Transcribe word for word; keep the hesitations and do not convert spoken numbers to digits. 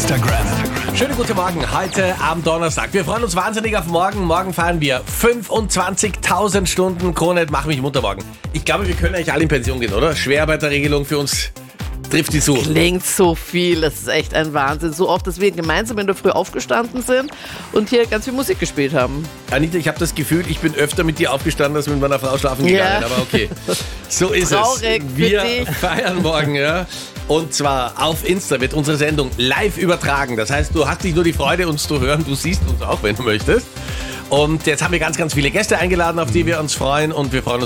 Instagram. Schönen guten Morgen, heute am Donnerstag. Wir freuen uns wahnsinnig auf morgen. Morgen fahren wir fünfundzwanzigtausend Stunden Krone, mach mich munter morgen. Ich glaube, wir können eigentlich alle in Pension gehen, oder? Schwerarbeiterregelung für uns trifft die zu. Klingt so viel, das ist echt ein Wahnsinn. So oft, dass wir gemeinsam in der Früh aufgestanden sind und hier ganz viel Musik gespielt haben. Anita, ich habe das Gefühl, ich bin öfter mit dir aufgestanden, als mit meiner Frau schlafen gegangen. Ja. Aber okay, so ist Traurig es. für Wir dich. feiern morgen, ja. Und zwar auf Insta wird unsere Sendung live übertragen. Das heißt, du hast nicht nur die Freude, uns zu hören, du siehst uns auch, wenn du möchtest. Und jetzt haben wir ganz, ganz viele Gäste eingeladen, auf die wir uns freuen. Und wir freuen uns